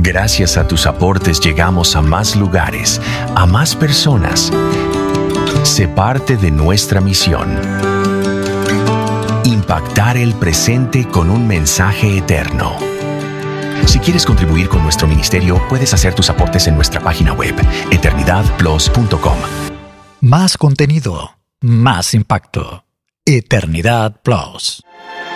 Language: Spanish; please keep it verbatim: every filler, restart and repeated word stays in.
Gracias a tus aportes llegamos a más lugares, a más personas. Sé parte de nuestra misión. Impactar el presente con un mensaje eterno. Si quieres contribuir con nuestro ministerio, puedes hacer tus aportes en nuestra página web, eternidad plus punto com. Más contenido, más impacto. Eternidad Plus.